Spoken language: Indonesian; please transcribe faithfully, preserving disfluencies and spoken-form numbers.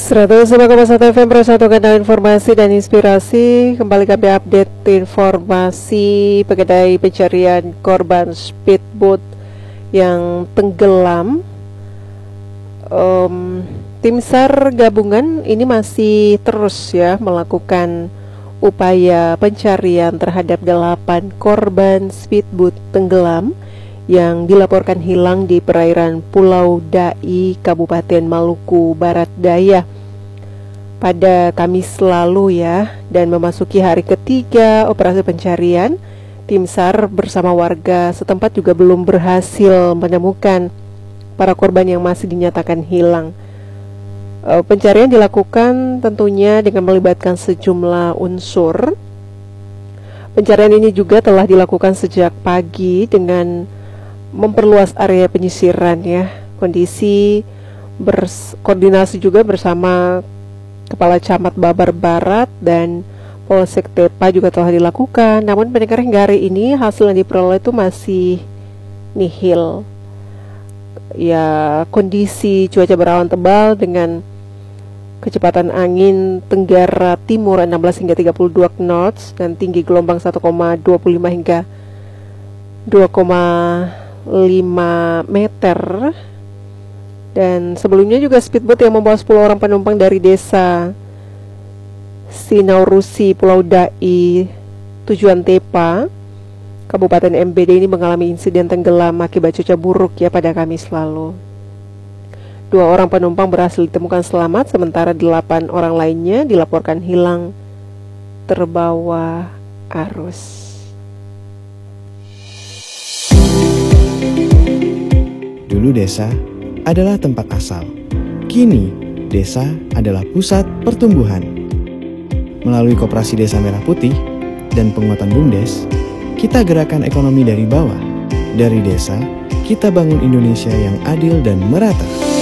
seratus lima koma satu F M Pro satu kanal informasi dan inspirasi. Kembali kami update informasi mengenai pencarian korban speedboat yang tenggelam. um, Tim SAR gabungan ini masih terus ya melakukan upaya pencarian terhadap delapan korban speedboat tenggelam yang dilaporkan hilang di perairan Pulau Dai, Kabupaten Maluku Barat Daya pada Kamis lalu ya. Dan memasuki hari ketiga operasi pencarian, tim SAR bersama warga setempat juga belum berhasil menemukan para korban yang masih dinyatakan hilang. E, pencarian dilakukan tentunya dengan melibatkan sejumlah unsur. Pencarian ini juga telah dilakukan sejak pagi dengan memperluas area penyisiran ya. Kondisi berkoordinasi juga bersama Kepala Camat Babar Barat dan Polsek Tepa juga telah dilakukan. Namun pada hari ini hasil yang diperoleh itu masih nihil. Ya, kondisi cuaca berawan tebal dengan kecepatan angin tenggara timur enam belas hingga tiga puluh dua knots dan tinggi gelombang satu koma dua lima hingga dua koma lima meter. Dan sebelumnya juga speedboat yang membawa sepuluh orang penumpang dari desa Sinaurusi Pulau Dai tujuan Tepa Kabupaten M B D ini mengalami insiden tenggelam akibat cuaca buruk ya pada Kamis lalu. Dua orang penumpang berhasil ditemukan selamat, sementara delapan orang lainnya dilaporkan hilang terbawa arus. Dulu desa adalah tempat asal. Kini desa adalah pusat pertumbuhan. Melalui Koperasi Desa Merah Putih dan penguatan BUMDes, kita gerakan ekonomi dari bawah. Dari desa, kita bangun Indonesia yang adil dan merata.